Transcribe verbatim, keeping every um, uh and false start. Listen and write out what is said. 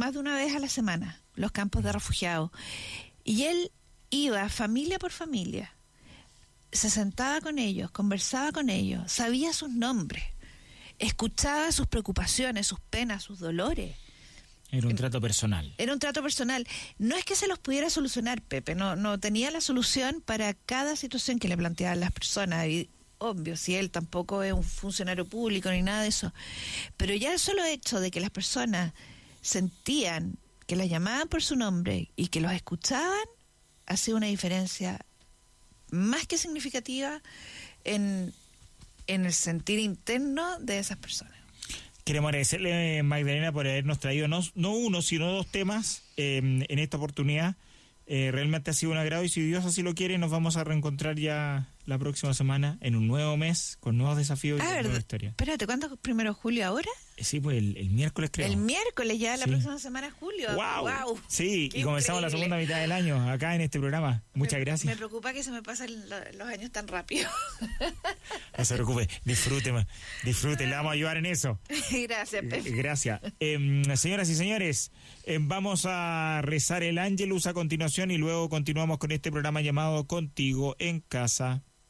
más de una vez a la semana, los campos de refugiados. Y él iba familia por familia, se sentaba con ellos, conversaba con ellos, sabía sus nombres, escuchaba sus preocupaciones, sus penas, sus dolores. Era un trato personal. Era un trato personal. No es que se los pudiera solucionar, Pepe, no, no tenía la solución para cada situación que le planteaban las personas. Y, obvio, si él tampoco es un funcionario público ni nada de eso. Pero ya el solo hecho de que las personas sentían que las llamaban por su nombre y que los escuchaban, hacía una diferencia más que significativa en, en el sentir interno de esas personas. Queremos agradecerle, Magdalena, por habernos traído no, no uno, sino dos temas eh, en esta oportunidad. Eh, realmente ha sido un agrado y si Dios así lo quiere, nos vamos a reencontrar ya la próxima semana en un nuevo mes, con nuevos desafíos y ah, con verdad. nueva historia. Espérate, ¿cuándo es primero de julio ahora? Eh, sí, pues el, el miércoles creo. El miércoles ya, la sí. próxima semana es julio. ¡Wow! wow. Sí, Qué y comenzamos increíble. la segunda mitad del año acá en este programa. Muchas me, gracias. Me preocupa que se me pasen lo, los años tan rápido. No se preocupe, disfrute, ma. disfrute, le vamos a ayudar en eso. Gracias, Pepe. Gracias. Eh, señoras y señores, eh, vamos a rezar el Ángelus a continuación y luego continuamos con este programa llamado Contigo en Casa.